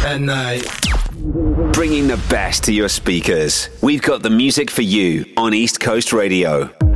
at night. Bringing the best to your speakers. We've got the music for you on East Coast Radio.